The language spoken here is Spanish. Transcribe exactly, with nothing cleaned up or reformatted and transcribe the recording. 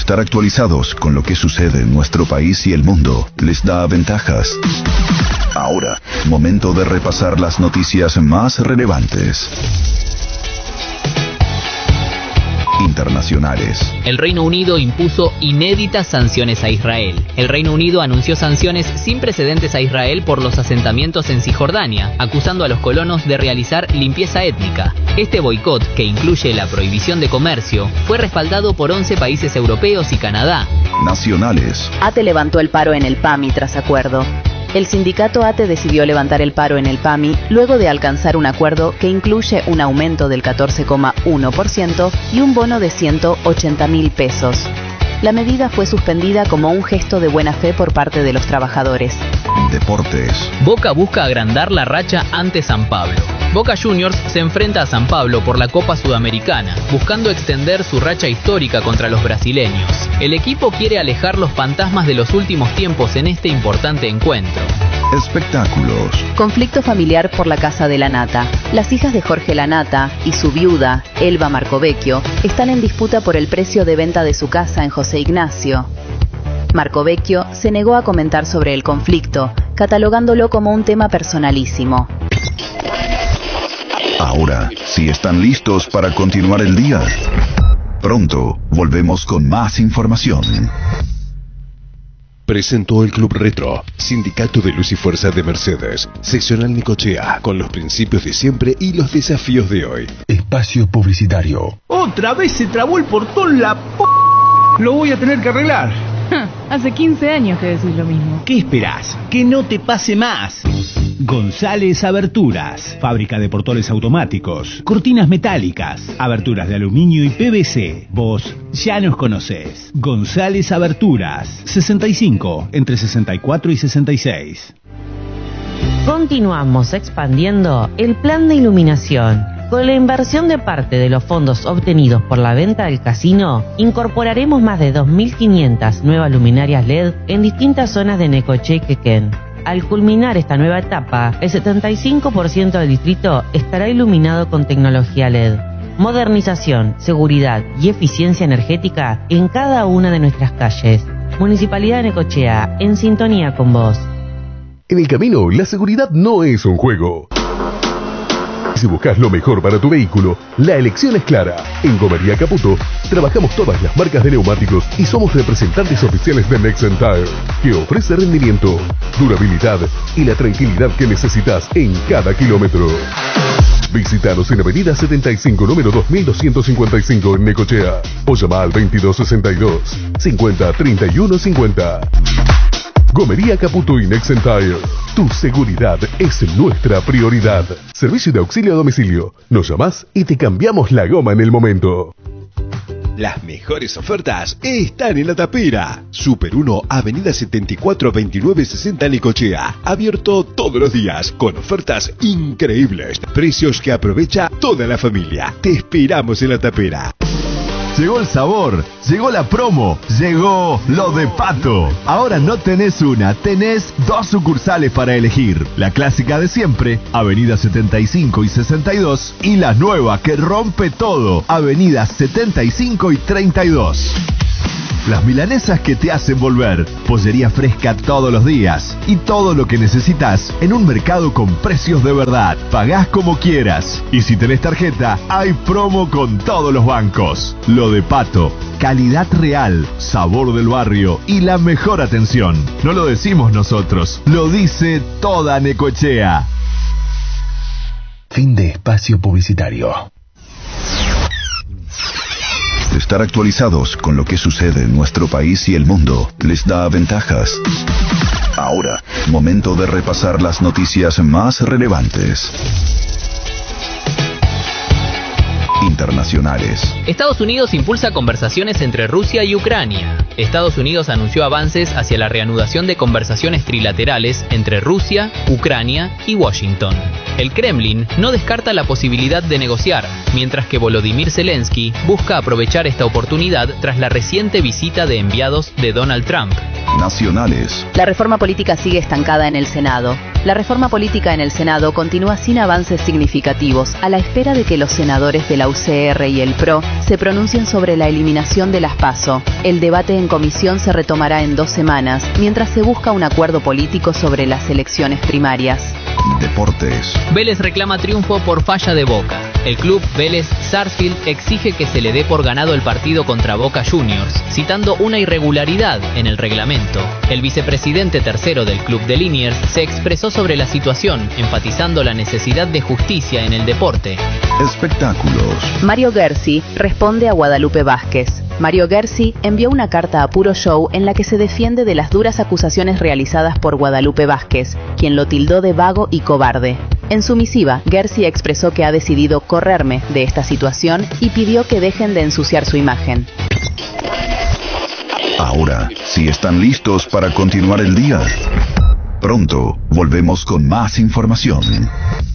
Estar actualizados con lo que sucede en nuestro país y el mundo les da ventajas. Ahora, momento de repasar las noticias más relevantes. Internacionales. El Reino Unido impuso inéditas sanciones a Israel. El Reino Unido anunció sanciones sin precedentes a Israel por los asentamientos en Cisjordania, acusando a los colonos de realizar limpieza étnica. Este boicot, que incluye la prohibición de comercio, fue respaldado por once países europeos y Canadá. Nacionales. ATE levantó el paro en el P A M I tras acuerdo. El sindicato ATE decidió levantar el paro en el P A M I luego de alcanzar un acuerdo que incluye un aumento del catorce coma uno por ciento y un bono de ciento ochenta mil pesos. La medida fue suspendida como un gesto de buena fe por parte de los trabajadores. Deportes. Boca busca agrandar la racha ante San Pablo. Boca Juniors se enfrenta a San Pablo por la Copa Sudamericana, buscando extender su racha histórica contra los brasileños. El equipo quiere alejar los fantasmas de los últimos tiempos en este importante encuentro. Espectáculos. Conflicto familiar por la Casa de la Nata. Las hijas de Jorge Lanata y su viuda, Elba Marcovecchio, están en disputa por el precio de venta de su casa en José Ignacio. Marcovecchio se negó a comentar sobre el conflicto, catalogándolo como un tema personalísimo. Ahora, si están listos para continuar el día, pronto volvemos con más información. Presentó el Club Retro, Sindicato de Luz y Fuerza de Mercedes, seccional Necochea, con los principios de siempre y los desafíos de hoy. Espacio publicitario. Otra vez se trabó el portón, la p... Lo voy a tener que arreglar. Hace quince años que decís lo mismo. ¿Qué esperás? Que no te pase más. González Aberturas, fábrica de portones automáticos, cortinas metálicas, aberturas de aluminio y P V C. Vos ya nos conocés. González Aberturas, sesenta y cinco, entre sesenta y cuatro y sesenta y seis. Continuamos expandiendo el plan de iluminación. Con la inversión de parte de los fondos obtenidos por la venta del casino, incorporaremos más de dos mil quinientas nuevas luminarias L E D en distintas zonas de Necochea y Quequén. Al culminar esta nueva etapa, el setenta y cinco por ciento del distrito estará iluminado con tecnología L E D. Modernización, seguridad y eficiencia energética en cada una de nuestras calles. Municipalidad de Necochea, en sintonía con vos. En el camino, la seguridad no es un juego. Si buscas lo mejor para tu vehículo, la elección es clara. En Gomería Caputo trabajamos todas las marcas de neumáticos y somos representantes oficiales de Nexen Tire, que ofrece rendimiento, durabilidad y la tranquilidad que necesitas en cada kilómetro. Visítanos en Avenida setenta y cinco, número dos mil doscientos cincuenta y cinco en Necochea, o llama al veintidós sesenta y dos, cincuenta, treinta y uno cincuenta. Gomería Caputo y Nexen Tire. Tu seguridad es nuestra prioridad. Servicio de auxilio a domicilio. Nos llamás y te cambiamos la goma en el momento. Las mejores ofertas están en La Tapera. Super uno, Avenida setenta y cuatro, veintinueve sesenta Necochea. Abierto todos los días con ofertas increíbles. Precios que aprovecha toda la familia. Te esperamos en La Tapera. Llegó el sabor, llegó la promo, llegó lo de Pato. Ahora no tenés una, tenés dos sucursales para elegir. La clásica de siempre, Avenida setenta y cinco y sesenta y dos, y la nueva que rompe todo, Avenida setenta y cinco y treinta y dos. Las milanesas que te hacen volver, pollería fresca todos los días y todo lo que necesitas en un mercado con precios de verdad. Pagás como quieras y si tenés tarjeta, hay promo con todos los bancos. Lo de Pato, calidad real, sabor del barrio y la mejor atención. No lo decimos nosotros, lo dice toda Necochea. Fin de espacio publicitario. Estar actualizados con lo que sucede en nuestro país y el mundo les da ventajas. Ahora, momento de repasar las noticias más relevantes. Internacionales. Estados Unidos impulsa conversaciones entre Rusia y Ucrania. Estados Unidos anunció avances hacia la reanudación de conversaciones trilaterales entre Rusia, Ucrania y Washington. El Kremlin no descarta la posibilidad de negociar, mientras que Volodymyr Zelensky busca aprovechar esta oportunidad tras la reciente visita de enviados de Donald Trump. Nacionales. La reforma política sigue estancada en el Senado. La reforma política en el Senado continúa sin avances significativos, a la espera de que los senadores de la U C R y el P R O se pronuncien sobre la eliminación de las PASO. El debate en comisión se retomará en dos semanas, mientras se busca un acuerdo político sobre las elecciones primarias. Deportes. Vélez reclama triunfo por falla de Boca. El club Vélez Sarsfield exige que se le dé por ganado el partido contra Boca Juniors, citando una irregularidad en el reglamento. El vicepresidente tercero del club de Liniers se expresó sobre la situación, enfatizando la necesidad de justicia en el deporte. Espectáculos. Mario Gersi responde a Guadalupe Vázquez. Mario Gersi envió una carta a Puro Show en la que se defiende de las duras acusaciones realizadas por Guadalupe Vázquez, quien lo tildó de vago y cobarde. En su misiva, Gersi expresó que ha decidido correrme de esta situación y pidió que dejen de ensuciar su imagen. Ahora, si están listos para continuar el día, pronto volvemos con más información.